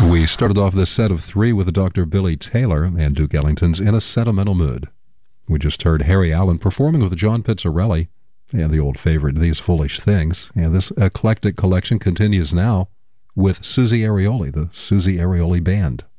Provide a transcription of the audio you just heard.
We started off this set of three with Dr. Billy Taylor and Duke Ellington's In a Sentimental Mood. We just heard Harry Allen performing with John Pizzarelli and the old favorite These Foolish Things. And this eclectic collection continues now with Susie Arioli, the Susie Arioli Band.